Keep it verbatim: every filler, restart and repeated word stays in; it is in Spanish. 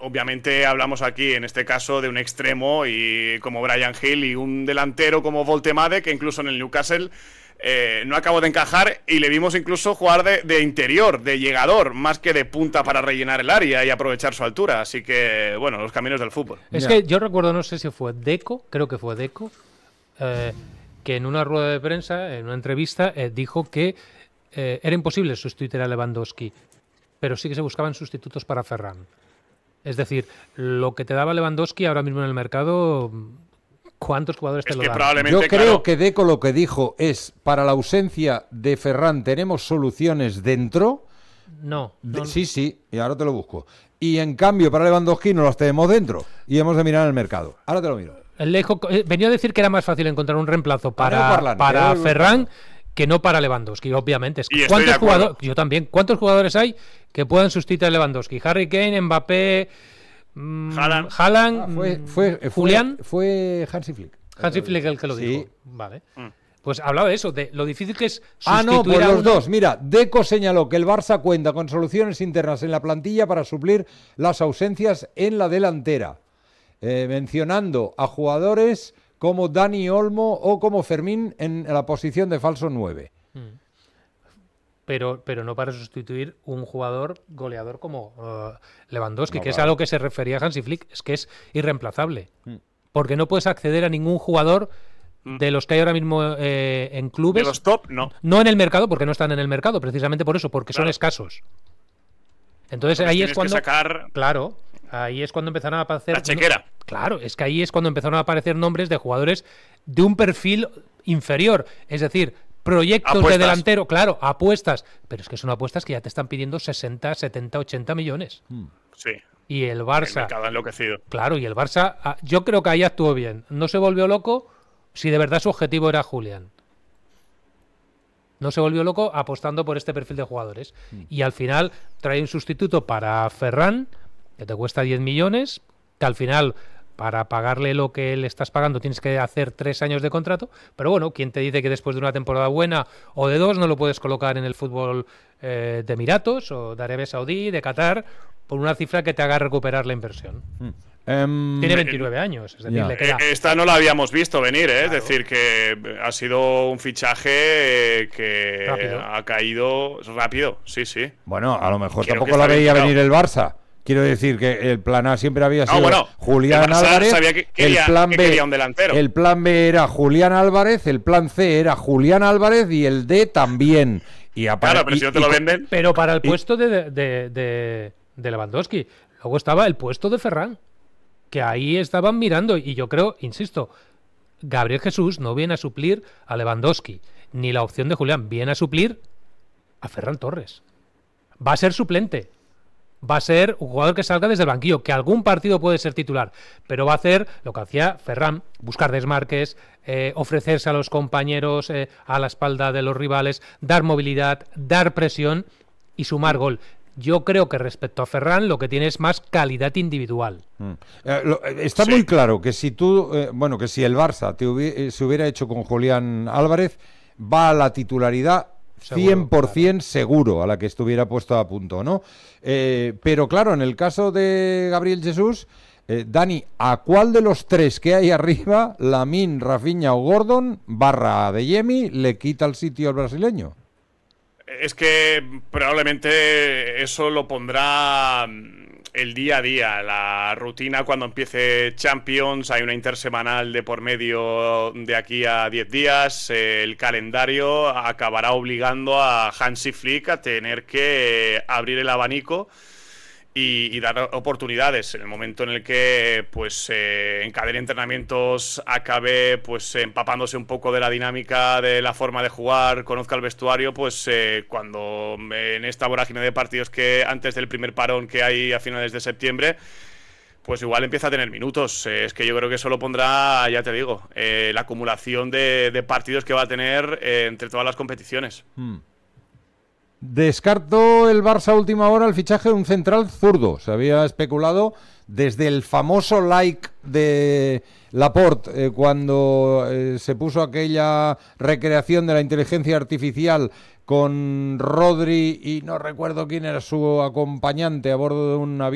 obviamente hablamos aquí, en este caso, de un extremo y como Bryan Gil y un delantero como Voltemade, que incluso en el Newcastle eh, no acabó de encajar y le vimos incluso jugar de, de interior, de llegador, más que de punta para rellenar el área y aprovechar su altura. Así que, bueno, los caminos del fútbol. Es Ya. que yo recuerdo, no sé si fue Deco, creo que fue Deco, eh, que en una rueda de prensa, en una entrevista, eh, dijo que eh, era imposible sustituir a Lewandowski, pero sí que se buscaban sustitutos para Ferran. Es decir, lo que te daba Lewandowski ahora mismo en el mercado, ¿cuántos jugadores Es te lo que dan? probablemente, Yo creo claro, que Deco lo que dijo es, para la ausencia de Ferran tenemos soluciones dentro. No, De- no. sí, sí, y ahora te lo busco. Y en cambio, para Lewandowski no las tenemos dentro. Y hemos de mirar en el mercado. Ahora te lo miro. El Lejo, eh, venía a decir que era más fácil encontrar un reemplazo Para para, Parlante, para eh, Ferran que no para Lewandowski, obviamente. Es Y estoy ¿cuántos de acuerdo. jugadores, yo también, ¿cuántos jugadores hay que puedan sustituir a Lewandowski? Harry Kane, Mbappé, mmm, Haaland. Haaland, Ah, fue, mm, fue, fue- Julián, Fue Hansi Flick. Hansi Flick el que lo Sí. dijo. Vale. Mm. Pues hablaba de eso, de lo difícil que es Ah, sustituir no, pues a los uno. dos. Mira, Deco señaló que el Barça cuenta con soluciones internas en la plantilla para suplir las ausencias en la delantera, eh, mencionando a jugadores como Dani Olmo o como Fermín en la posición de falso nueve. Pero, pero no para sustituir un jugador goleador como uh, Lewandowski, No, que es claro. algo que se refería a Hansi Flick, es que es irreemplazable. Mm. Porque no puedes acceder a ningún jugador de los que hay ahora mismo eh, en de clubes. los top, no. No en el mercado, porque no están en el mercado, precisamente por eso, porque son Claro. escasos. Entonces Pues ahí tienes es cuando. que sacar Claro, ahí es cuando empezaron a aparecer. la chequera. no- claro, es que ahí es cuando empezaron a aparecer nombres de jugadores de un perfil inferior. Es decir, proyectos de Apuestas. delantero, claro, apuestas. Pero es que son apuestas que ya te están pidiendo sesenta, setenta, ochenta millones. Sí, Y el el Barça. mercado ha enloquecido. Claro, y el Barça, ah, yo creo que ahí actuó bien. No se volvió loco si de verdad su objetivo era Julián. No se volvió loco apostando por este perfil de jugadores. Y al final trae un sustituto para Ferran, que te cuesta diez millones, que al final, para pagarle lo que le estás pagando, tienes que hacer tres años de contrato. Pero bueno, ¿quién te dice que después de una temporada buena o de dos no lo puedes colocar en el fútbol eh, de Emiratos o de Arabia Saudí, de Qatar, por una cifra que te haga recuperar la inversión? Em, Tiene veintinueve años, es decir, Ya. le queda. Eh, Esta no la habíamos visto venir, ¿eh? Es Claro. decir, que ha sido un fichaje eh, que Rápido. ha caído rápido, sí, sí. Bueno, a lo mejor Creo que tampoco la está bien veía tirado. venir el Barça. Quiero decir que el plan A siempre había No, sido bueno, Julián el Barça Álvarez. sabía que quería- el plan que B, quería un delantero. El plan B era Julián Álvarez, el plan C era Julián Álvarez y el D también. Y apare- Claro, pero si y- no te y lo co- venden. Pero para el Y- puesto de, de, de, de Lewandowski. Luego estaba el puesto de Ferran, que ahí estaban mirando. Y yo creo, insisto, Gabriel Jesús no viene a suplir a Lewandowski, ni la opción de Julián, viene a suplir a Ferran Torres. Va a ser suplente. Va a ser un jugador que salga desde el banquillo, que algún partido puede ser titular, pero va a hacer lo que hacía Ferran, buscar desmarques, eh, ofrecerse a los compañeros eh, a la espalda de los rivales, dar movilidad, dar presión y sumar gol. Yo creo que respecto a Ferran lo que tiene es más calidad individual. Mm. Eh, lo- eh, está Sí. muy claro que si tú, eh, bueno, que si el Barça te hubi- eh, se hubiera hecho con Julián Álvarez, va a la titularidad Seguro, cien por ciento seguro a la que estuviera puesto a punto, ¿no? Eh, pero claro, en el caso de Gabriel Jesús, eh, Dani, ¿a cuál de los tres que hay arriba, Lamine, Rafinha o Gordon, barra de Yemi, le quita el sitio al brasileño? Es que probablemente eso lo pondrá mm, el día a día, la rutina cuando empiece Champions. Hay una intersemanal de por medio de aquí a diez días. eh, El calendario acabará obligando a Hansi Flick a tener que abrir el abanico y, y dar oportunidades. En el momento en el que pues eh, encadene entrenamientos, acabe pues empapándose un poco de la dinámica, de la forma de jugar, conozca el vestuario, pues eh, cuando eh, en esta vorágine de partidos que antes del primer parón que hay a finales de septiembre, pues igual empieza a tener minutos. Eh, es que yo creo que eso lo pondrá, ya te digo, eh, la acumulación de, de partidos que va a tener eh, entre todas las competiciones. Hmm. Descartó el Barça a última hora el fichaje de un central zurdo. Se había especulado desde el famoso like de Laporte, eh, cuando eh, se puso aquella recreación de la inteligencia artificial con Rodri y no recuerdo quién era su acompañante a bordo de un avión.